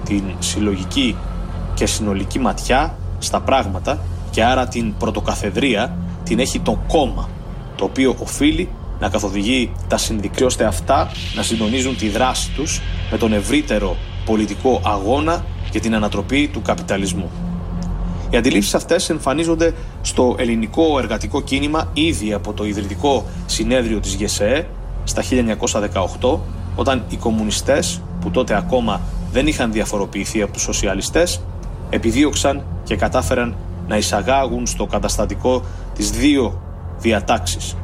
την συλλογική και συνολική ματιά στα πράγματα και άρα την πρωτοκαθεδρία την έχει το κόμμα, το οποίο οφείλει να καθοδηγεί τα συνδικάτα ώστε αυτά να συντονίζουν τη δράση τους με τον ευρύτερο πολιτικό αγώνα για την ανατροπή του καπιταλισμού. Οι αντιλήψεις αυτές εμφανίζονται στο ελληνικό εργατικό κίνημα ήδη από το ιδρυτικό συνέδριο της ΓΕΣΕΕ στα 1918, όταν οι κομμουνιστές, που τότε ακόμα δεν είχαν διαφοροποιηθεί από τους σοσιαλιστές, επιδίωξαν και κατάφεραν να εισαγάγουν στο καταστατικό τις δύο διατάξεις.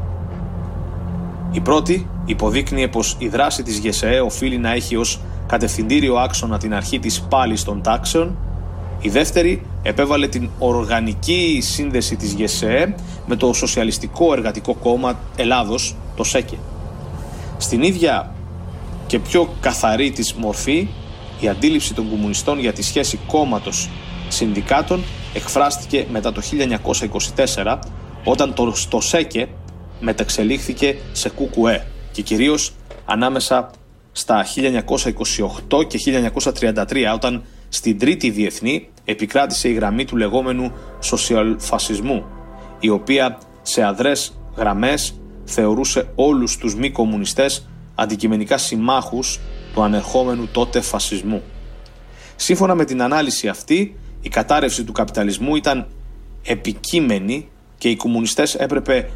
Η πρώτη υποδείκνυε πως η δράση της ΓΕΣΕΕ οφείλει να έχει ως κατευθυντήριο άξονα την αρχή της πάλης των τάξεων. Η δεύτερη επέβαλε την οργανική σύνδεση της ΓΕΣΕΕ με το Σοσιαλιστικό Εργατικό Κόμμα Ελλάδος, το ΣΕΚΕ. Στην ίδια και πιο καθαρή της μορφή, η αντίληψη των κομμουνιστών για τη σχέση κόμματος συνδικάτων εκφράστηκε μετά το 1924, όταν το ΣΕΚΕ μεταξελίχθηκε σε ΚΚΕ και κυρίως ανάμεσα στα 1928 και 1933, όταν στην Τρίτη Διεθνή επικράτησε η γραμμή του λεγόμενου σοσιαλφασισμού, η οποία σε αδρές γραμμές θεωρούσε όλους τους μη κομμουνιστές αντικειμενικά συμμάχους του ανερχόμενου τότε φασισμού. Σύμφωνα με την ανάλυση αυτή, η κατάρρευση του καπιταλισμού ήταν επικείμενη και οι κομμουνιστές έπρεπε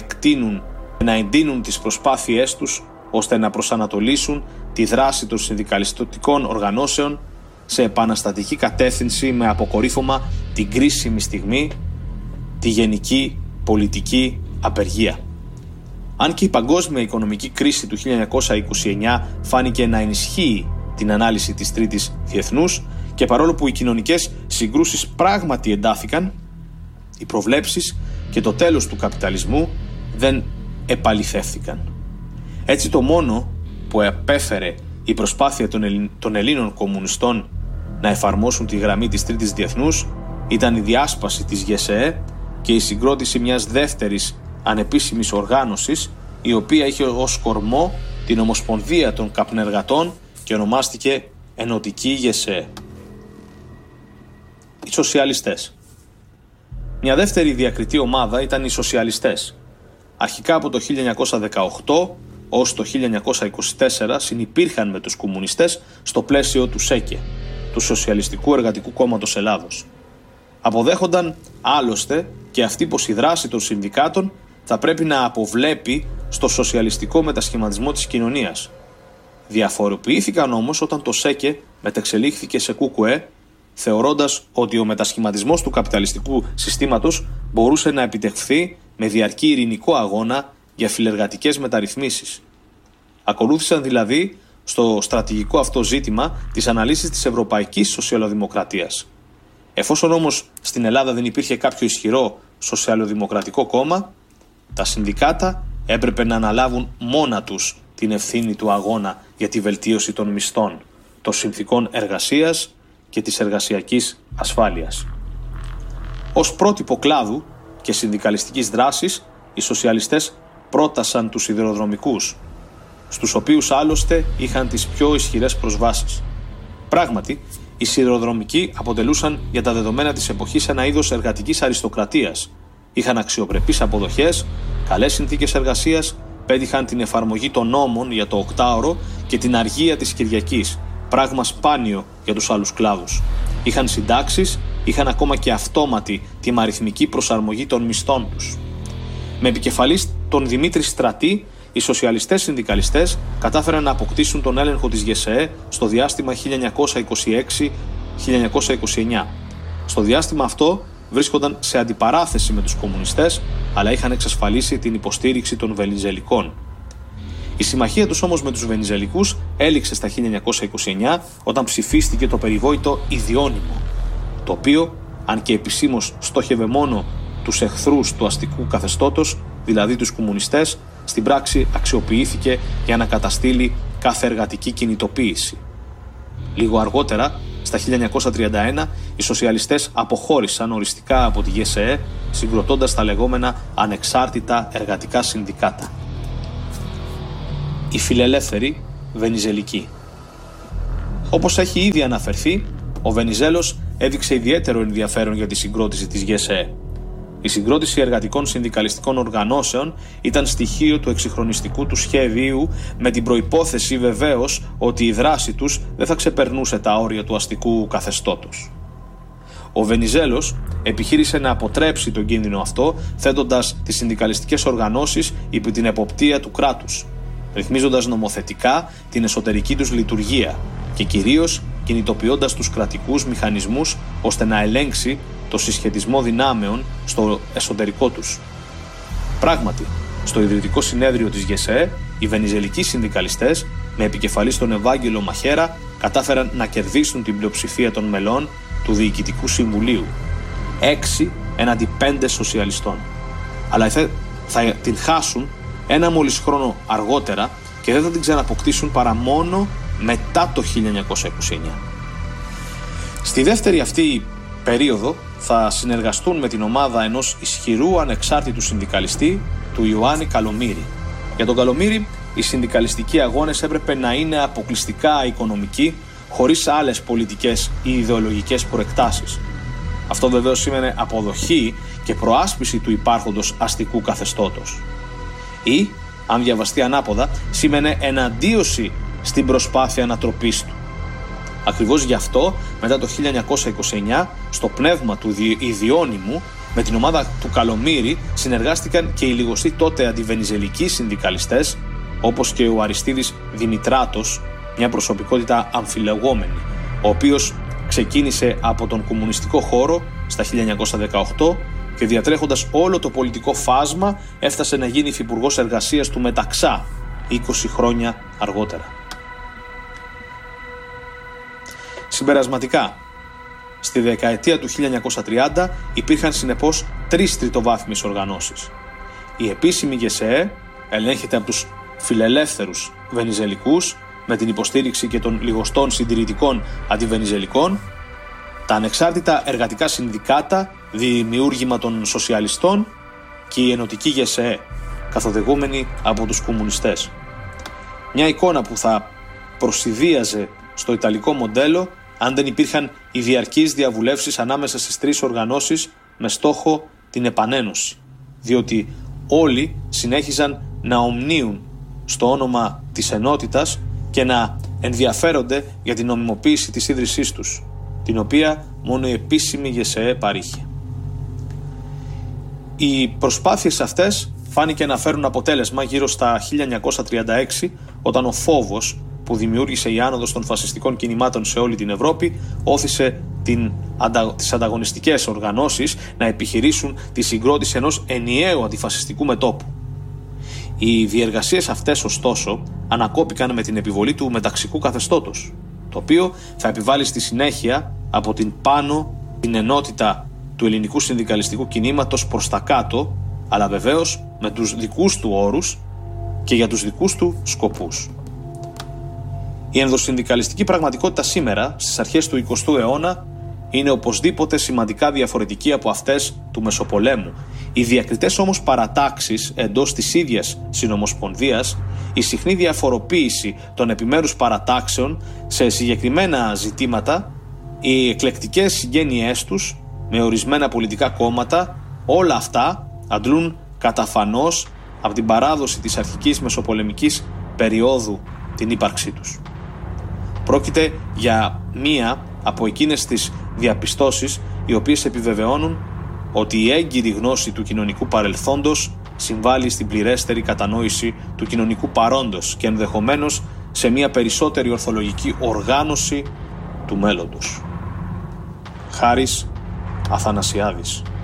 να εντείνουν τις προσπάθειές τους ώστε να προσανατολίσουν τη δράση των συνδικαλιστικών οργανώσεων σε επαναστατική κατεύθυνση, με αποκορύφωμα την κρίσιμη στιγμή, τη γενική πολιτική απεργία. Αν και η παγκόσμια οικονομική κρίση του 1929 φάνηκε να ενισχύει την ανάλυση της Τρίτης Διεθνούς και παρόλο που οι κοινωνικές συγκρούσεις πράγματι εντάθηκαν, οι προβλέψεις και το τέλος του καπιταλισμού δεν επαληθεύθηκαν. Έτσι το μόνο που επέφερε η προσπάθεια των Ελλήνων κομμουνιστών να εφαρμόσουν τη γραμμή της Τρίτης Διεθνούς ήταν η διάσπαση της ΓΕΣΕΕ και η συγκρότηση μιας δεύτερης ανεπίσημης οργάνωσης, η οποία είχε ως κορμό την Ομοσπονδία των Καπνεργατών και ονομάστηκε Ενωτική ΓΕΣΕΕ. Οι σοσιαλιστές. Μια δεύτερη διακριτή ομάδα ήταν οι σοσιαλιστές. Αρχικά από το 1918 ως το 1924 συνυπήρχαν με τους κομμουνιστές στο πλαίσιο του ΣΕΚΕ, του Σοσιαλιστικού Εργατικού Κόμματος Ελλάδος. Αποδέχονταν άλλωστε και αυτοί πως η δράση των συνδικάτων θα πρέπει να αποβλέπει στο σοσιαλιστικό μετασχηματισμό της κοινωνίας. Διαφοροποιήθηκαν όμως όταν το ΣΕΚΕ μεταξελίχθηκε σε ΚΚΕ, θεωρώντας ότι ο μετασχηματισμός του καπιταλιστικού συστήματος μπορούσε να επιτευχθεί με διαρκή ειρηνικό αγώνα για φιλεργατικές μεταρρυθμίσεις. Ακολούθησαν δηλαδή στο στρατηγικό αυτό ζήτημα τις αναλύσεις της Ευρωπαϊκής Σοσιαλδημοκρατίας. Εφόσον όμως στην Ελλάδα δεν υπήρχε κάποιο ισχυρό σοσιαλδημοκρατικό κόμμα, τα συνδικάτα έπρεπε να αναλάβουν μόνα τους την ευθύνη του αγώνα για τη βελτίωση των μισθών, των συνθηκών εργασίας και της εργασιακής ασφάλειας. Ως πρότυπο κλάδου και συνδικαλιστικής δράσης, οι σοσιαλιστές πρότασαν τους σιδηροδρομικούς, στους οποίους άλλωστε είχαν τις πιο ισχυρές προσβάσεις. Πράγματι, οι σιδηροδρομικοί αποτελούσαν για τα δεδομένα της εποχής ένα είδος εργατικής αριστοκρατίας. Είχαν αξιοπρεπείς αποδοχές, καλές συνθήκες εργασίας, πέτυχαν την εφαρμογή των νόμων για το οκτάωρο και την αργία της Κυριακής, πράγμα σπάνιο για τους άλλους κλάδους. Είχαν συντάξεις, είχαν ακόμα και αυτόματη τιμαριθμική προσαρμογή των μισθών τους. Με επικεφαλής τον Δημήτρη Στρατή, οι σοσιαλιστές συνδικαλιστές κατάφεραν να αποκτήσουν τον έλεγχο της ΓΕΣΕΕ στο διάστημα 1926-1929. Στο διάστημα αυτό βρίσκονταν σε αντιπαράθεση με τους κομμουνιστές, αλλά είχαν εξασφαλίσει την υποστήριξη των Βενιζελικών. Η συμμαχία τους όμως με τους Βενιζελικούς έληξε στα 1929 όταν ψηφίστηκε το περιβόητο ιδιώνυμο, το οποίο, αν και επισήμως στόχευε μόνο τους εχθρούς του αστικού καθεστώτος, δηλαδή τους κομμουνιστές, στην πράξη αξιοποιήθηκε για να καταστήλει κάθε εργατική κινητοποίηση. Λίγο αργότερα, στα 1931, οι σοσιαλιστές αποχώρησαν οριστικά από τη ΓΕΣΕΕ, συγκροτώντας τα λεγόμενα ανεξάρτητα εργατικά συνδικάτα. Οι φιλελεύθεροι Βενιζελικοί. Όπως έχει ήδη αναφερθεί, ο Βενιζέλος έδειξε ιδιαίτερο ενδιαφέρον για τη συγκρότηση της ΓΕΣΕΕ. Η συγκρότηση εργατικών συνδικαλιστικών οργανώσεων ήταν στοιχείο του εξυγχρονιστικού του σχεδίου, με την προϋπόθεση βεβαίως ότι η δράση τους δεν θα ξεπερνούσε τα όρια του αστικού καθεστώτος. Ο Βενιζέλος επιχείρησε να αποτρέψει τον κίνδυνο αυτό, θέτοντας τις συνδικαλιστικές οργανώσεις υπό την εποπτεία του κράτους, ρυθμίζοντας νομοθετικά την εσωτερική τους λειτουργία και κυρίως κινητοποιώντας τους κρατικούς μηχανισμούς ώστε να ελέγξει το συσχετισμό δυνάμεων στο εσωτερικό τους. Πράγματι, στο ιδρυτικό συνέδριο της ΓΕΣΕΕ, οι βενιζελικοί συνδικαλιστές, με επικεφαλής τον Ευάγγελο Μαχέρα, κατάφεραν να κερδίσουν την πλειοψηφία των μελών του Διοικητικού Συμβουλίου, 6 έναντι 5 σοσιαλιστών. Αλλά θα την χάσουν ένα μόλις χρόνο αργότερα και δεν θα την ξαναποκτήσουν παρά μόνο μετά το 1929. Στη δεύτερη αυτή περίοδο θα συνεργαστούν με την ομάδα ενός ισχυρού ανεξάρτητου συνδικαλιστή, του Ιωάννη Καλομήρη. Για τον Καλομήρη, οι συνδικαλιστικοί αγώνες έπρεπε να είναι αποκλειστικά οικονομικοί, χωρίς άλλες πολιτικές ή ιδεολογικές προεκτάσεις. Αυτό βεβαίως σήμαινε αποδοχή και προάσπιση του υπάρχοντος αστικού καθεστώτος. Ή, αν διαβαστεί ανάποδα, σήμαινε εναντίωση στην προσπάθεια ανατροπής του. Ακριβώς γι' αυτό, μετά το 1929, στο πνεύμα του ιδιώνυμου, με την ομάδα του Καλομήρη συνεργάστηκαν και οι λιγοστοί τότε αντιβενιζελικοί συνδικαλιστές, όπως και ο Αριστίδης Δημητράτος, μια προσωπικότητα αμφιλεγόμενη, ο οποίος ξεκίνησε από τον κομμουνιστικό χώρο στα 1918 και διατρέχοντας όλο το πολιτικό φάσμα έφτασε να γίνει υφυπουργός εργασίας του Μεταξά 20 χρόνια αργότερα. Συμπερασματικά, στη δεκαετία του 1930 υπήρχαν συνεπώς 3 τριτοβάθμιες οργανώσεις. Η επίσημη ΓΕΣΕΕ ελέγχεται από τους φιλελεύθερους βενιζελικούς με την υποστήριξη και των λιγοστών συντηρητικών αντιβενιζελικών, τα ανεξάρτητα εργατικά συνδικάτα, δημιούργημα των σοσιαλιστών και η ενωτική ΓΕΣΕΕ, καθοδηγούμενη από τους κομμουνιστές. Μια εικόνα που θα προσηδίαζε στο ιταλικό μοντέλο αν δεν υπήρχαν οι διαρκείς διαβουλεύσεις ανάμεσα στις 3 οργανώσεις με στόχο την επανένωση, διότι όλοι συνέχιζαν να ομνίουν στο όνομα της ενότητας και να ενδιαφέρονται για την νομιμοποίηση της ίδρυσής τους, την οποία μόνο η επίσημη ΓΕΣΕΕ παρήχε. Οι προσπάθειες αυτές φάνηκε να φέρουν αποτέλεσμα γύρω στα 1936, όταν ο φόβος που δημιούργησε η άνοδος των φασιστικών κινημάτων σε όλη την Ευρώπη όθησε τις ανταγωνιστικές οργανώσεις να επιχειρήσουν τη συγκρότηση ενός ενιαίου αντιφασιστικού μετώπου. Οι διεργασίες αυτές, ωστόσο, ανακόπηκαν με την επιβολή του μεταξικού καθεστώτος, το οποίο θα επιβάλλει στη συνέχεια από την πάνω την ενότητα του ελληνικού συνδικαλιστικού κινήματος προς τα κάτω, αλλά βεβαίως με τους δικούς του όρους και για τους δικούς του σκοπούς. Η ενδοσυνδικαλιστική πραγματικότητα σήμερα, στις αρχές του 20ου αιώνα, είναι οπωσδήποτε σημαντικά διαφορετική από αυτές του Μεσοπολέμου. Οι διακριτές όμως παρατάξεις εντός της ίδιας συνομοσπονδίας, η συχνή διαφοροποίηση των επιμέρους παρατάξεων σε συγκεκριμένα ζητήματα, οι εκλεκτικές συγγένειές τους με ορισμένα πολιτικά κόμματα, όλα αυτά αντλούν καταφανώς από την παράδοση της αρχικής μεσοπολεμικής περίοδου την ύπαρξή τους. Πρόκειται για μία από εκείνες τις διαπιστώσεις οι οποίες επιβεβαιώνουν ότι η έγκυρη γνώση του κοινωνικού παρελθόντος συμβάλλει στην πληρέστερη κατανόηση του κοινωνικού παρόντος και ενδεχομένως σε μία περισσότερη ορθολογική οργάνωση του μέλλοντος. Χάρης Αθανασιάδης.